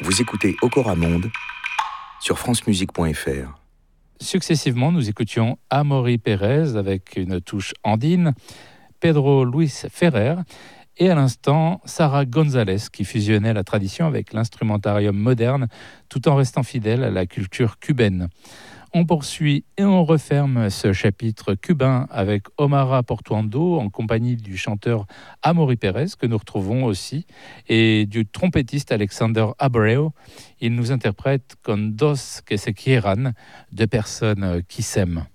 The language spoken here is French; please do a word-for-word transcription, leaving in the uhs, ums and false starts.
Vous écoutez Okora Monde sur francemusique point f r. Successivement, nous écoutions Amaury Pérez avec une touche andine, Pedro Luis Ferrer et à l'instant Sarah González qui fusionnait la tradition avec l'instrumentarium moderne tout en restant fidèle à la culture cubaine. On poursuit et on referme ce chapitre cubain avec Omara Portuondo en compagnie du chanteur Amaury Pérez que nous retrouvons aussi et du trompettiste Alexander Abreu. Il nous interprète Con dos que se quieran, deux personnes qui s'aiment.